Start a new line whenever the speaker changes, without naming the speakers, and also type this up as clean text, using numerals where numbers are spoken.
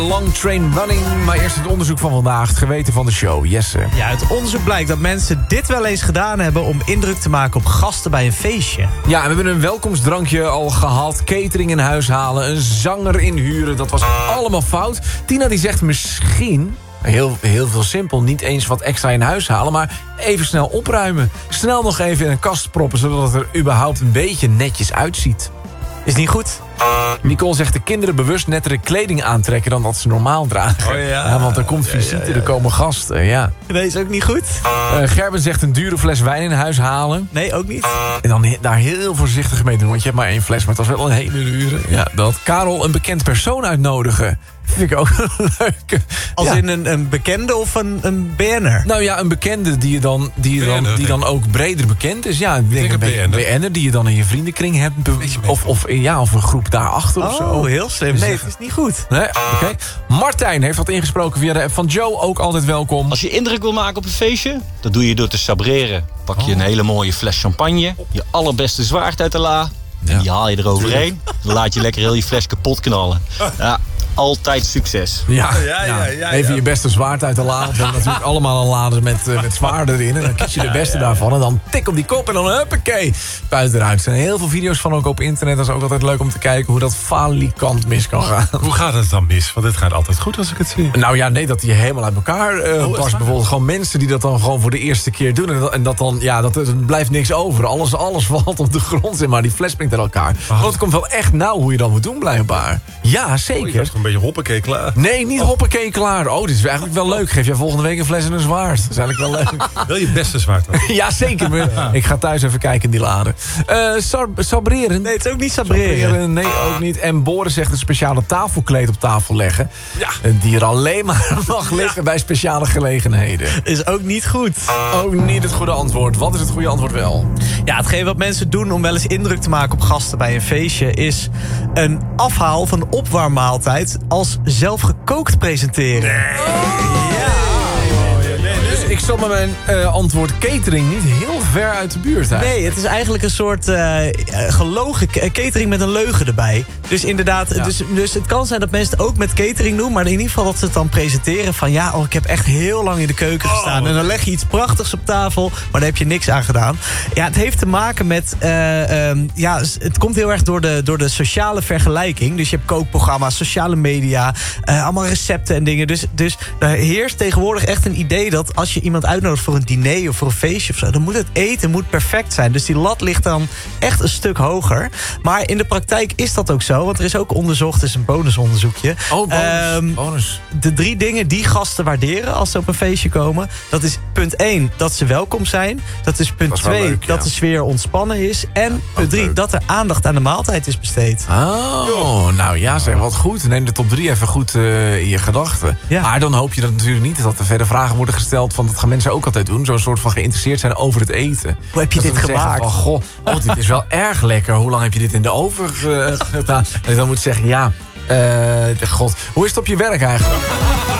Long Train Running, maar eerst het onderzoek van vandaag. Het geweten van de show, Jesse.
Ja, uit onderzoek blijkt dat mensen dit wel eens gedaan hebben... om indruk te maken op gasten bij een feestje.
Ja, en we hebben een welkomstdrankje al gehad. Catering in huis halen, een zanger inhuren. Dat was allemaal fout. Tina die zegt misschien... Heel veel simpel, niet eens wat extra in huis halen... maar even snel opruimen. Snel nog even in een kast proppen... zodat het er überhaupt een beetje netjes uitziet.
Is niet goed?
Nicole zegt de kinderen bewust nettere kleding aantrekken... dan dat ze normaal dragen.
Oh ja.
Want er komt visite, er komen gasten, ja.
Nee, is ook niet goed?
Gerben zegt een dure fles wijn in huis halen.
Nee, ook niet.
En dan daar heel voorzichtig mee doen, want je hebt maar 1 fles... maar het was wel een hele dure. Ja, dat. Karel een bekend persoon uitnodigen. Vind ik ook een leuke.
Als in een bekende of een BN'er?
Nou ja, een bekende die dan ook breder bekend is. Ja, ik denk een BN'er die je dan in je vriendenkring hebt. Of een groep daarachter of zo.
Oh, heel slim. Nee, het is niet goed.
Nee, oké. Martijn heeft wat ingesproken via de app van Joe. Ook altijd welkom.
Als je indruk wil maken op een feestje, dat doe je door te sabreren. Pak je een hele mooie fles champagne, je allerbeste zwaard uit de la... en die haal je eroverheen. Dan laat je lekker heel je fles kapot knallen. Ja, altijd succes.
Ja. Even je beste zwaard uit de la. We hebben natuurlijk allemaal een lade met zwaarden erin. En dan kies je de beste daarvan. En dan tik op die kop en dan huppakee. Buiten eruit. Er zijn heel veel video's van ook op internet. Dat is ook altijd leuk om te kijken hoe dat falikant mis kan gaan.
Hoe gaat het dan mis? Want het gaat altijd goed als ik het zie.
Nou ja, nee, dat die helemaal uit elkaar past. Bijvoorbeeld gewoon mensen die dat dan gewoon voor de eerste keer doen. En dat dan, ja, er blijft niks over. Alles valt op de grond, zeg maar. Die fles springt uit elkaar. Want het komt wel echt nauw hoe je dat moet doen, blijkbaar. Ja, zeker.
Een beetje hoppakee klaar.
Nee, niet hoppakee klaar. Oh, dit is eigenlijk wel leuk. Geef jij volgende week een fles en een zwaard. Dat is eigenlijk wel leuk.
Wel je beste zwaard dan?
Ja, zeker. Ik ga thuis even kijken in die lade. Sabreren.
Nee, het is ook niet sabreren.
Nee, ook niet. En Boren zegt een speciale tafelkleed op tafel leggen.
Ja.
Die er alleen maar mag liggen bij speciale gelegenheden.
Is ook niet goed.
Ook niet het goede antwoord. Wat is het goede antwoord wel?
Ja, hetgeen wat mensen doen om wel eens indruk te maken op gasten bij een feestje... is een afhaal van een opwarmmaaltijd als zelf gekookt presenteren.
Dus ik stond met mijn antwoord catering niet heel ver uit de buurt uit.
Nee, het is eigenlijk een soort gelogen catering met een leugen erbij. Dus inderdaad,
Ja.
dus het kan zijn dat mensen het ook met catering doen... maar in ieder geval dat ze het dan presenteren van... ik heb echt heel lang in de keuken gestaan. En dan leg je iets prachtigs op tafel, maar daar heb je niks aan gedaan. Ja, het heeft te maken met... het komt heel erg door de sociale vergelijking. Dus je hebt kookprogramma's, sociale media... allemaal recepten en dingen. Dus er heerst tegenwoordig echt een idee dat... als je iemand uitnodigt voor een diner of voor een feestje of zo... dan moet het eten perfect zijn. Dus die lat ligt dan echt een stuk hoger. Maar in de praktijk is dat ook zo. Want er is ook onderzocht, het is een bonusonderzoekje.
Oh, bonus.
De 3 dingen die gasten waarderen als ze op een feestje komen... dat is punt 1, dat ze welkom zijn. Dat is punt 2, dat de sfeer ontspannen is. En punt 3, dat er aandacht aan de maaltijd is besteed.
Oh, nou ja, zeg, wat goed. Neem de top 3 even goed in je gedachten.
Ja.
Maar dan hoop je dat natuurlijk niet... dat er verder vragen worden gesteld... van dat gaan mensen ook altijd doen. Zo'n soort van geïnteresseerd zijn over het eten.
Hoe heb je dit gemaakt?
Van, goh, dit is wel erg lekker. Hoe lang heb je dit in de oven gedaan? En dan moet je zeggen, god, hoe is het op je werk eigenlijk?